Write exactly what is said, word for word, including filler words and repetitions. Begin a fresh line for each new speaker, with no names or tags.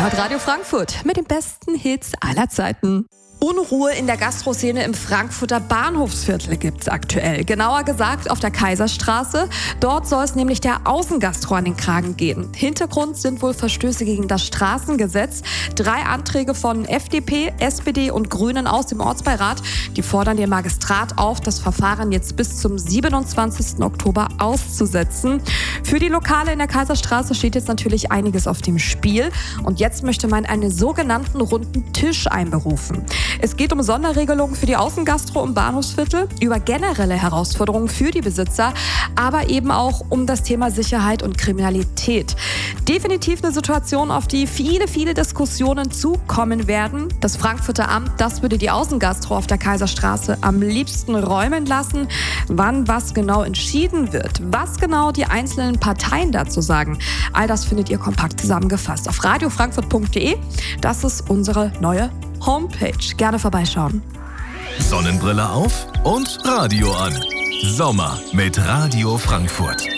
Hitradio Frankfurt mit den besten Hits aller Zeiten. Unruhe in der Gastroszene im Frankfurter Bahnhofsviertel gibt's aktuell. Genauer gesagt auf der Kaiserstraße. Dort soll es nämlich der Außengastro an den Kragen gehen. Hintergrund sind wohl Verstöße gegen das Straßengesetz. Drei Anträge von F D P, S P D und Grünen aus dem Ortsbeirat. Die fordern den Magistrat auf, das Verfahren jetzt bis zum siebenundzwanzigsten Oktober auszusetzen. Für die Lokale in der Kaiserstraße steht jetzt natürlich einiges auf dem Spiel. Und jetzt möchte man einen sogenannten runden Tisch einberufen. Es geht um Sonderregelungen für die Außengastro im Bahnhofsviertel, über generelle Herausforderungen für die Besitzer, aber eben auch um das Thema Sicherheit und Kriminalität. Definitiv eine Situation, auf die viele, viele Diskussionen zukommen werden. Das Frankfurter Amt, das würde die Außengastro auf der Kaiserstraße am liebsten räumen lassen. Wann was genau entschieden wird, was genau die einzelnen Parteien dazu sagen, all das findet ihr kompakt zusammengefasst auf radio frankfurt punkt de. Das ist unsere neue Homepage. Gerne vorbeischauen.
Sonnenbrille auf und Radio an. Sommer mit Radio Frankfurt.